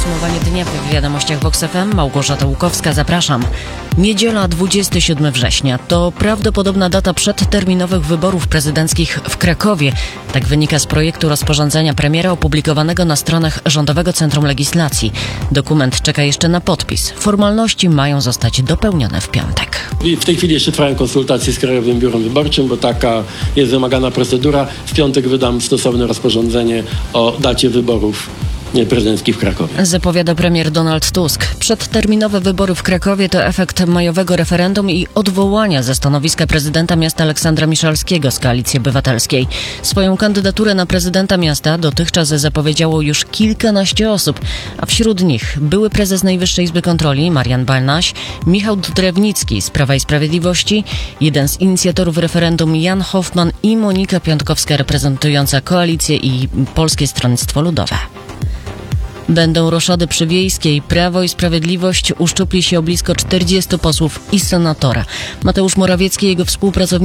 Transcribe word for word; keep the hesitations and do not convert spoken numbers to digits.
Podsumowanie dnia w Wiadomościach Vox F M. Małgorzata Łukowska, zapraszam. Niedziela, dwudziestego siódmego września to prawdopodobna data przedterminowych wyborów prezydenckich w Krakowie. Tak wynika z projektu rozporządzenia premiera opublikowanego na stronach Rządowego Centrum Legislacji. Dokument czeka jeszcze na podpis. Formalności mają zostać dopełnione w piątek. W tej chwili jeszcze trwają konsultacje z Krajowym Biurem Wyborczym, bo taka jest wymagana procedura. W piątek wydam stosowne rozporządzenie o dacie wyborów prezydenckich w Krakowie. Zapowiada premier Donald Tusk. Przedterminowe wybory w Krakowie to efekt majowego referendum i odwołania ze stanowiska prezydenta miasta Aleksandra Miszalskiego z Koalicji Obywatelskiej. Swoją kandydaturę na prezydenta miasta dotychczas zapowiedziało już kilkanaście osób, a wśród nich były prezes Najwyższej Izby Kontroli Marian Banaś, Michał Drewnicki z Prawa i Sprawiedliwości, jeden z inicjatorów referendum Jan Hoffman i Monika Piątkowska reprezentująca Koalicję i Polskie Stronnictwo Ludowe. Będą roszady przywiejskiej. Prawo i Sprawiedliwość uszczupli się o blisko czterdziestu posłów i senatora. Mateusz Morawiecki i jego współpracownicy